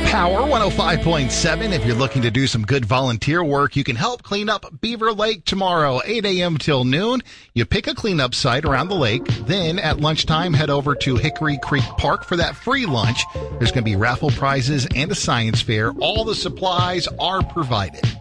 Power 105.7. If you're looking to do some good volunteer work, you can help clean up Beaver Lake tomorrow, 8 a.m. till noon. You pick a cleanup site around the lake. Then at lunchtime, head over to Hickory Creek Park for that free lunch. There's going to be raffle prizes and a science fair. All the supplies are provided.